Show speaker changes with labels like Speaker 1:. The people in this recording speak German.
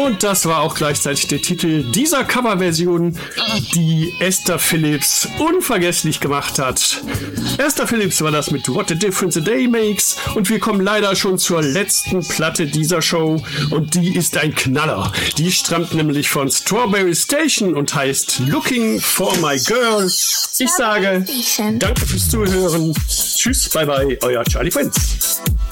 Speaker 1: Und das war auch gleichzeitig der Titel dieser Coverversion, die Esther Phillips unvergesslich gemacht hat. Esther Phillips war das mit What a Difference a Day Makes. Und wir kommen leider schon zur letzten Platte dieser Show. Und die ist ein Knaller. Die stammt nämlich von Strawberry Station und heißt Looking for My Girl. Ich sage danke fürs Zuhören. Tschüss, bye bye, euer Charlie Friends.